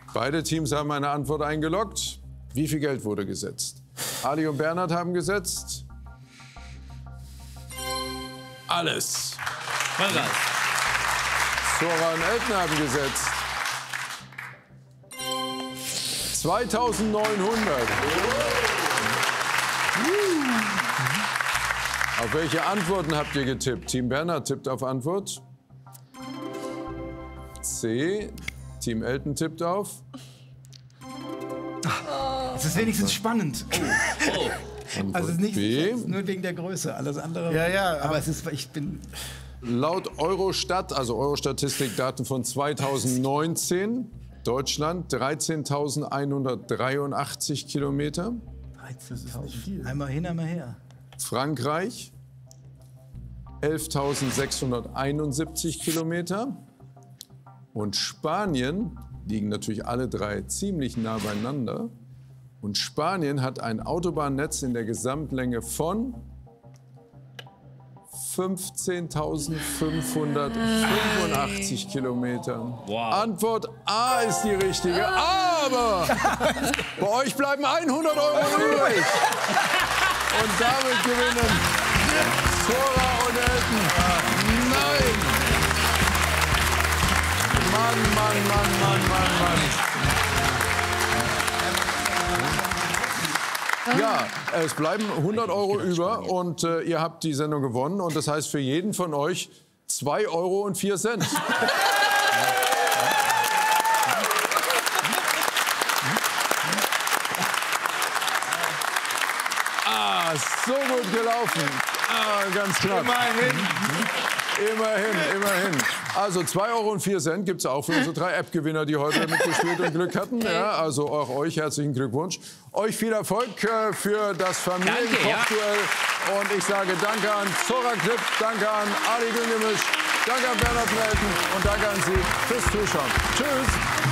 Beide Teams haben eine Antwort eingeloggt. Wie viel Geld wurde gesetzt? Ali und Bernhard haben gesetzt. Alles. Zora und Elton haben gesetzt. 2.900. Auf welche Antworten habt ihr getippt? Team Bernhard tippt auf Antwort C. Team Elton tippt auf. Es ist wenigstens spannend. Also es ist nicht B. nur wegen der Größe, alles andere. Ja, aber es ist, ich bin. Laut Eurostat, also Eurostatistikdaten von 2019, Deutschland 13.183 Kilometer. 13.000. Einmal hin, einmal her. Frankreich 11.671 Kilometer. Und Spanien liegen natürlich alle drei ziemlich nah beieinander. Und Spanien hat ein Autobahnnetz in der Gesamtlänge von 15.585 Kilometern. Wow. Antwort A ist die richtige, aber bei euch bleiben 100 Euro übrig. Und damit gewinnen Zora und Elton. Nein! Mann. Ja, es bleiben 100 Euro über und ihr habt die Sendung gewonnen. Und das heißt für jeden von euch 2,04 Euro. Ah, so gut gelaufen. Ah, ganz knapp. Immerhin. Also 2,04 Euro gibt es auch für unsere 3 App-Gewinner, die heute mitgespielt und Glück hatten. Ja, also auch euch herzlichen Glückwunsch. Euch viel Erfolg für das Familienkochduell. Und ich sage danke an Zora Klipp, danke an Ali Güngemisch, danke an Bernhard Melten und danke an Sie fürs Zuschauen. Tschüss.